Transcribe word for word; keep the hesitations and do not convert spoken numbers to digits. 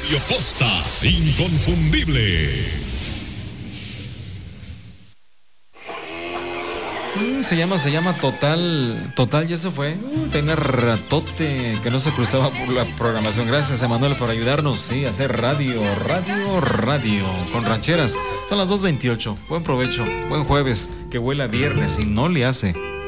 Radio Posta, inconfundible. Mm, se llama, se llama Total, Total, ya se fue. Uh, tenía ratote que no se cruzaba por la programación. Gracias, Emanuel, por ayudarnos, sí, a hacer radio, radio, radio, con rancheras. Son las dos veintiocho. Buen provecho, buen jueves, que huela viernes y no le hace.